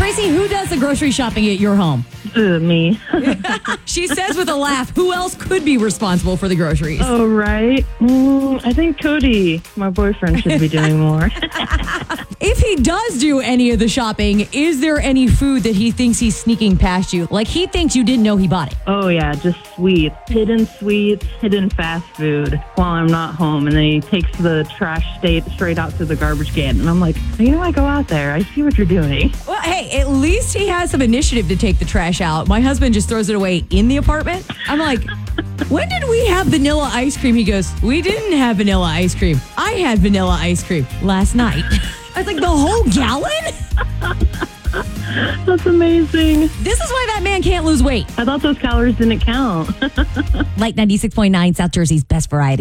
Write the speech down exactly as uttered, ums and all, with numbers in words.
Tracy, who does the grocery shopping at your home? Uh, me. She says with a laugh, who else could be responsible for the groceries? Oh, right. Mm, I think Cody, my boyfriend, should be doing more. If he does do any of the shopping, is there any food that he thinks he's sneaking past you? Like he thinks you didn't know he bought it. Oh, yeah, just sweets. Hidden sweets, hidden fast food while I'm not home. And then he takes the trash state straight out to the garbage can. And I'm like, you know, I go out there. I see what you're doing. Well, hey, at least he has some initiative to take the trash out. My husband just throws it away in the apartment. I'm like, when did we have vanilla ice cream? He goes, we didn't have vanilla ice cream. I had vanilla ice cream last night. I was like, the whole gallon? That's amazing. This is why that man can't lose weight. I thought those calories didn't count. Like ninety-six point nine, South Jersey's best variety.